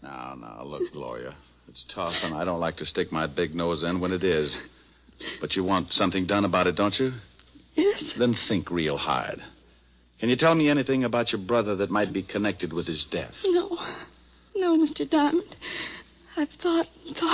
Now, look, Gloria. It's tough, and I don't like to stick my big nose in when it is. But you want something done about it, don't you? Yes. Then think real hard. Can you tell me anything about your brother that might be connected with his death? No, Mr. Diamond. I've thought.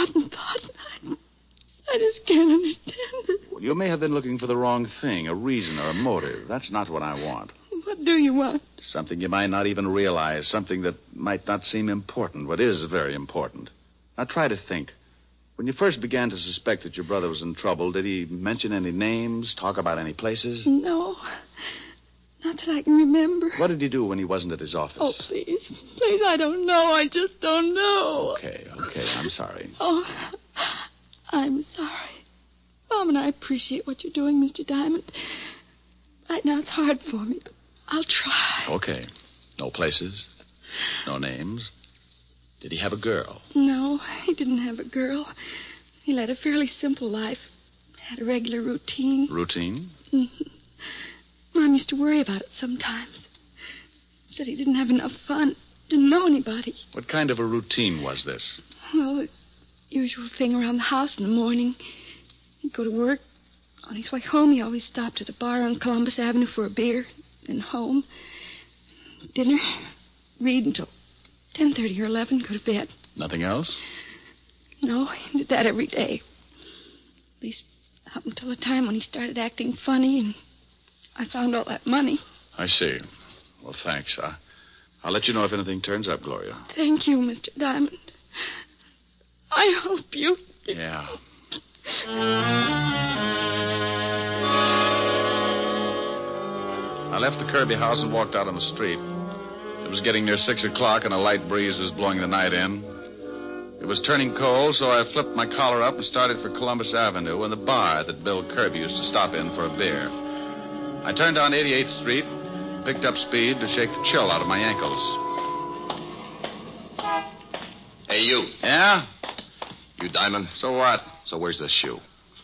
I just can't understand it. Well, you may have been looking for the wrong thing, a reason or a motive. That's not what I want. What do you want? Something you might not even realize, something that might not seem important, but is very important. Now, try to think. When you first began to suspect that your brother was in trouble, did he mention any names, talk about any places? No. Not that I can remember. What did he do when he wasn't at his office? Oh, please. Please, I don't know. I just don't know. Okay, I'm sorry. Oh, I'm sorry. Mom and I appreciate what you're doing, Mr. Diamond. Right now it's hard for me, but I'll try. Okay. No places? No names? Did he have a girl? No, he didn't have a girl. He led a fairly simple life. Had a regular routine. Routine? Mm-hmm. Mom used to worry about it sometimes. Said he didn't have enough fun. Didn't know anybody. What kind of a routine was this? Well, the usual thing around the house in the morning. He'd go to work. On his way home, he always stopped at a bar on Columbus Avenue for a beer. Then home. Dinner. Read until 10:30 or 11. Go to bed. Nothing else? No, he did that every day. At least up until the time when he started acting funny and I found all that money. I see. Well, thanks. I'll let you know if anything turns up, Gloria. Thank you, Mr. Diamond. I hope you... Yeah. I left the Kirby house and walked out on the street. It was getting near 6 o'clock and a light breeze was blowing the night in. It was turning cold, so I flipped my collar up and started for Columbus Avenue and the bar that Bill Kirby used to stop in for a beer. I turned down 88th Street, picked up speed to shake the chill out of my ankles. Hey, you. Yeah? You Diamond? So what? So where's the shoe?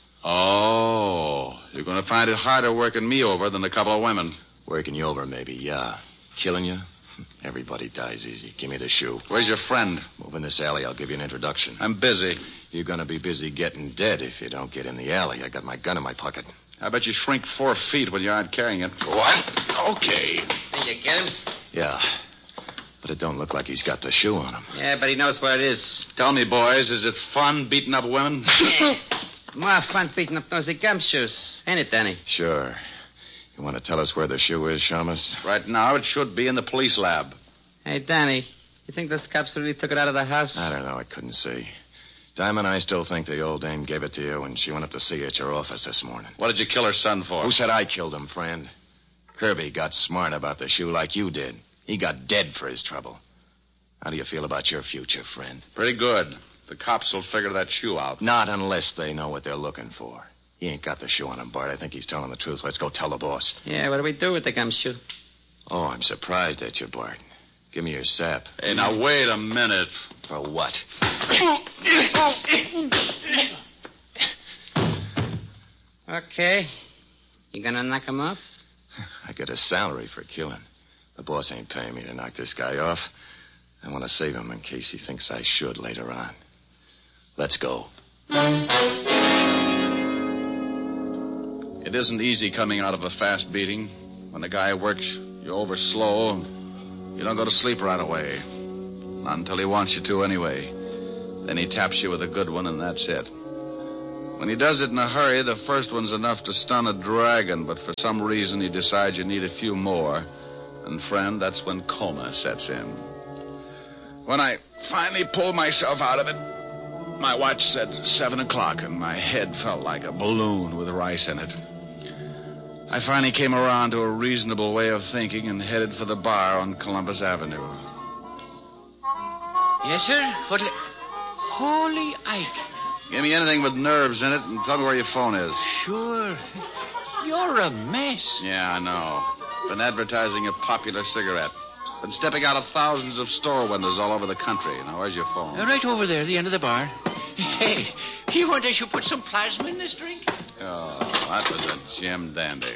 Oh, you're going to find it harder working me over than a couple of women. Working you over, maybe, yeah. Killing you? Everybody dies easy. Give me the shoe. Where's your friend? Move in this alley. I'll give you an introduction. I'm busy. You're going to be busy getting dead if you don't get in the alley. I got my gun in my pocket. I bet you shrink 4 feet when you aren't carrying it. What? Okay. Think you get him? Yeah. But it don't look like he's got the shoe on him. Yeah, but he knows where it is. Tell me, boys, is it fun beating up women? More fun beating up those gumshoes. Ain't it, Danny? Sure. You want to tell us where the shoe is, Shamus? Right now, it should be in the police lab. Hey, Danny, you think those cops really took it out of the house? I don't know. I couldn't see. Diamond, I still think the old dame gave it to you when she went up to see you at your office this morning. What did you kill her son for? Who said I killed him, friend? Kirby got smart about the shoe like you did. He got dead for his trouble. How do you feel about your future, friend? Pretty good. The cops will figure that shoe out. Not unless they know what they're looking for. He ain't got the shoe on him, Bart. I think he's telling the truth. Let's go tell the boss. Yeah, what do we do with the gumshoe? Oh, I'm surprised at you, Bart. Give me your sap. Hey, now, wait a minute. For what? Okay. You gonna knock him off? I get a salary for killing. The boss ain't paying me to knock this guy off. I want to save him in case he thinks I should later on. Let's go. It isn't easy coming out of a fast beating. When the guy works you over slow, you don't go to sleep right away. Not until he wants you to anyway. Then he taps you with a good one, and that's it. When he does it in a hurry, the first one's enough to stun a dragon, but for some reason he decides you need a few more. And, friend, that's when coma sets in. When I finally pulled myself out of it, my watch said 7 o'clock, and my head felt like a balloon with rice in it. I finally came around to a reasonable way of thinking and headed for the bar on Columbus Avenue. Yes, sir? Holy Ike. Give me anything with nerves in it and tell me where your phone is. Sure. You're a mess. Yeah, I know. Been advertising a popular cigarette. Been stepping out of thousands of store windows all over the country. Now, where's your phone? Right over there, the end of the bar. Hey, you want us to put some plasma in this drink? Oh, that was a Jim dandy.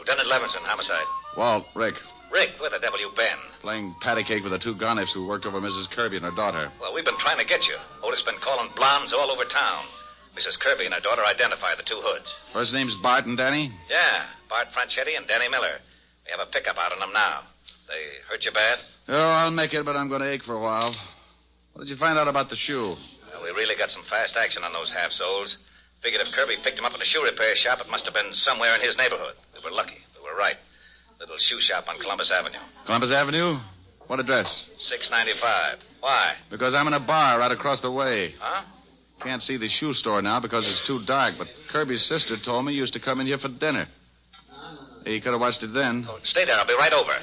Lieutenant Levinson, homicide. Walt, Rick, Rick, where the devil you been? playing patty cake with the two gonniffs who worked over Mrs. Kirby and her daughter. Well, we've been trying to get you. Otis been calling blondes all over town. Mrs. Kirby and her daughter identify the two hoods. First name's Bart and Danny? Yeah, Bart Franchetti and Danny Miller. We have a pickup out on them now. They hurt you bad? Oh, I'll make it, but I'm going to ache for a while. What did you find out about the shoe? Well, we really got some fast action on those half-soles. Figured if Kirby picked him up in a shoe repair shop, it must have been somewhere in his neighborhood. We were lucky. We were right. Little shoe shop on Columbus Avenue. Columbus Avenue? What address? 695. Why? Because I'm in a bar right across the way. Huh? Can't see the shoe store now because it's too dark, but Kirby's sister told me you used to come in here for dinner. He could have watched it then. Oh, stay there. I'll be right over.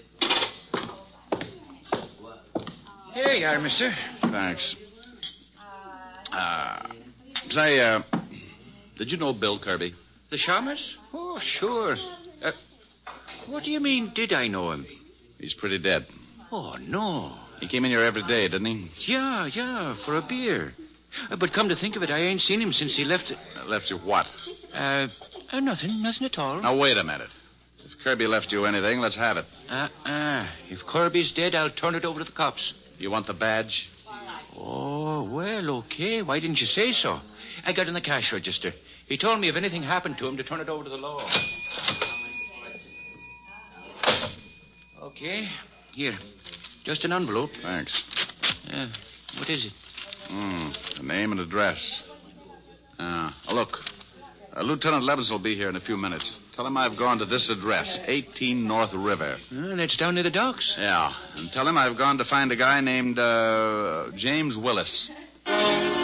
Here you are, mister. Thanks. Did you know Bill Kirby? The Shamus? Oh, sure. What do you mean, did I know him? He's pretty dead. Oh, no. He came in here every day, didn't he? Yeah, for a beer. But come to think of it, I ain't seen him since he left... Left you what? Nothing at all. Now, wait a minute. If Kirby left you anything, let's have it. If Kirby's dead, I'll turn it over to the cops. You want the badge? Oh, well, okay. Why didn't you say so? I got in the cash register. He told me if anything happened to him to turn it over to the law. Okay. Here. Just an envelope. Thanks. What is it? The name and address. Look. Lieutenant Levinson will be here in a few minutes. Tell him I've gone to this address, 18 North River. That's down near the docks. Yeah, and tell him I've gone to find a guy named James Willis.